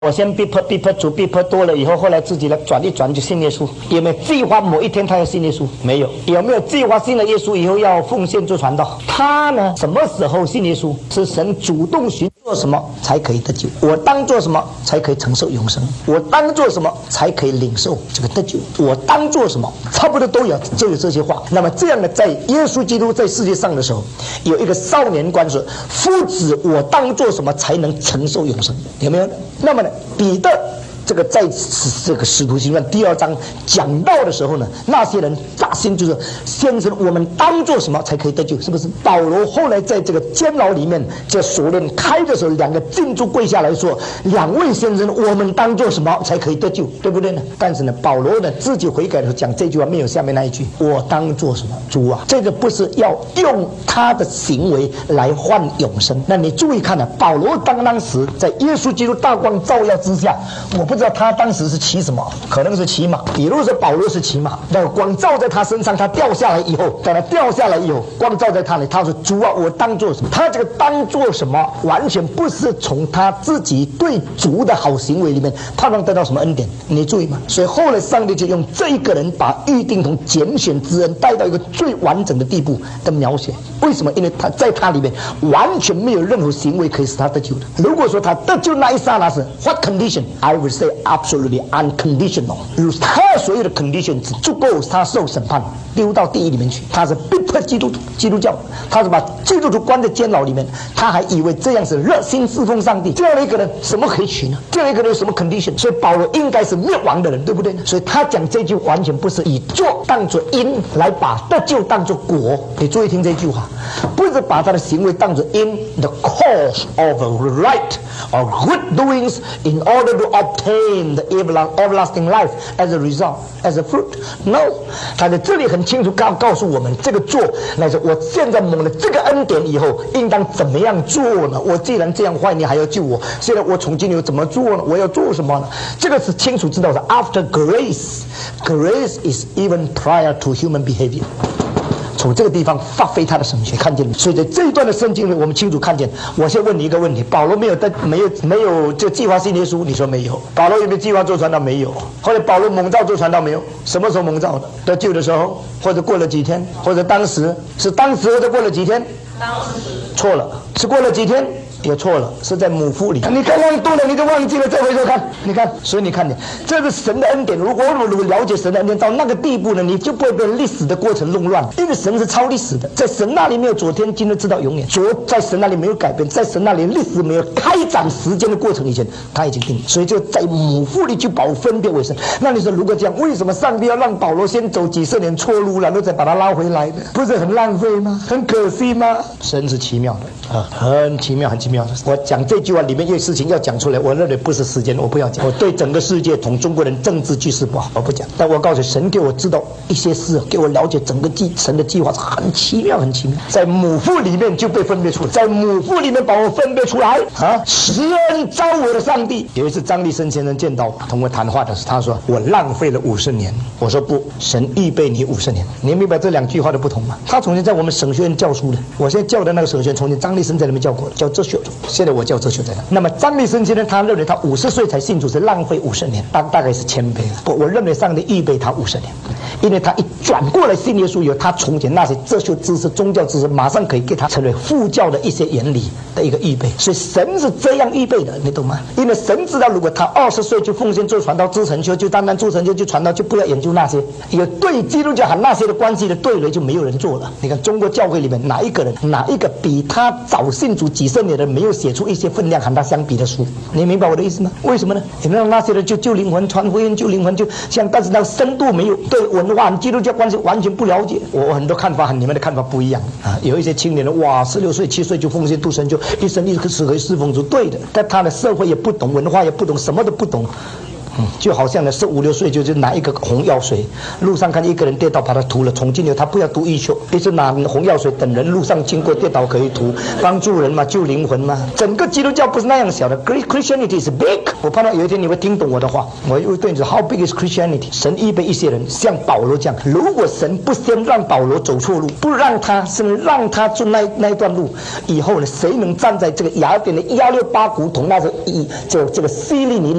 我先逼迫主，逼迫多了以后，后来自己来转一转就信耶稣。有没有计划某一天他要信耶稣？没有。有没有计划信了耶稣以后要奉献做传道？他呢，什么时候信耶稣？是神主动寻做什么才可以得救？我当做什么才可以承受永生？我当做什么才可以领受这个得救？我当做什么？差不多都有这些话。那么这样的，在耶稣基督在世界上的时候，有一个少年官说：夫子，我当做什么才能承受永生？有没有？那么呢，彼得这个在这个使徒行传第2章讲到的时候呢，那些人扎心就是先生，我们当做什么才可以得救？是不是？保罗后来在这个监牢里面，这锁链开的时候，两个禁足跪下来说：两位先生，我们当做什么才可以得救？对不对呢？但是呢，保罗呢自己悔改的时候讲这句话，没有下面那一句：我当做什么？主啊，这个不是要用他的行为来换永生。那你注意看呢，保罗当时在耶稣基督大光照耀之下，我不知道他当时是骑什么，可能是骑马。比如说保罗是骑马，那个光照在他身上，他掉下来以后，等他掉下来以后，光照在他里，他说：主啊，我当做什么？他这个当做什么，完全不是从他自己对主的好行为里面盼望得到什么恩典。你注意吗？所以后来上帝就用这一个人把预定同拣选之恩带到一个最完整的地步的描写。为什么？因为他在他里面完全没有任何行为可以使他得救的。如果说他得救那一刹那是 what condition? I would say absolutely unconditional。他所有的 condition 只足够他受审判，丢到地狱里面去。他是逼迫基督教，他是把基督徒关在监牢里面，他还以为这样是热心侍奉上帝。这样的一个人什么可以取呢？这样一个人有什么 condition？ 所以保罗应该是灭亡的人，对不对？所以他讲这句完全不是以作当作因来把得救当作果。你注意听这句话，不是把他的行为当作因 the cause of right or good doings in order to obtain the everlasting life as a result, as a fruit. No， 他在这里很清楚告诉我们，这个做来说，我现在蒙了这个恩典以后，应当怎么样做呢？我既然这样坏，你还要救我，现在我从今以后怎么做呢？我要做什么呢？这个是清楚知道的。After grace, grace is even prior to human behavior。从这个地方发挥他的神学，看见没？所以在这一段的圣经里，我们清楚看见。我先问你一个问题：保罗没有这计划信耶稣？你说没有。保罗有没有计划做传道？没有。后来保罗蒙召做传道没有？什么时候蒙召的？得救的时候，或者过了几天，或者当时或者过了几天？当时错了，是过了几天？也错了，是在母腹里。你看忘多了，你就忘记了。再回头看，你看，所以你看，这是神的恩典。如果了解神的恩典到那个地步呢，你就不会被历史的过程弄乱。因为神是超历史的，在神那里没有昨天、今日直到永远。在神那里没有改变，在神那里历史没有开展时间的过程以前，他已经定。所以就在母腹里就把我分别为圣。那你说，如果这样，为什么上帝要让保罗先走几十年错路，然后再把他拉回来的？不是很浪费吗？很可惜吗？神是奇妙的啊，很奇妙，很奇妙。我讲这句话里面有事情要讲出来，我认为不是时间，我不要讲。我对整个世界同中国人政治局势不好，我不讲。但我告诉神，给我知道一些事，给我了解整个神的计划是很奇妙，很奇妙。在母腹里面就被分别出来，在母腹里面把我分别出来啊！施恩召我的上帝。有一次张立生先生见到我同我谈话的时候，他说我浪费了50年。我说不，神预备你50年。你明白这两句话的不同吗？他从前在我们神学院教书的，我现在教的那个神学院，从前张立生在那边教过，叫哲学。现在我叫哲学在那。那么张立生先生他认为他50岁才信主是浪费50年，大概是谦卑了。不，我认为上帝预备他50年，因为他一转过来信耶稣以后，他从前那些哲学知识、宗教知识，马上可以给他成为副教的一些原理的一个预备。所以神是这样预备的，你懂吗？因为神知道，如果他20岁就奉献做传道、知成就，就单单做成就传道，就不要研究那些有对基督教和那些的关系的对垒，就没有人做了。你看中国教会里面哪一个比他早信主几十年的没有写出一些分量和他相比的书？你明白我的意思吗？为什么呢？因为那些人就救灵魂、传福音、救灵魂，就像但是那深度没有，对文化和基督教关系完全不了解。我很多看法和你们的看法不一样啊。有一些青年人哇，16岁、7岁就奉献度神，就一生一世可以侍奉主，对的。但他的社会也不懂，文化也不懂，什么都不懂。 就好像呢15、16岁就是拿一个红药水，路上看一个人跌倒，把他涂了，从今以后他不要读医学，一直拿红药水等人路上经过跌倒可以涂，帮助人嘛，救灵魂嘛。整个基督教不是那样小的 ，Christianity is big。我盼望有一天你会听懂我的话，我会对你说 How big is Christianity？ 神预备一些人像保罗这样，如果神不先让保罗走错路，不让他让他走那一段路，以后呢，谁能站在这个雅典的168古铜那个这个希利尼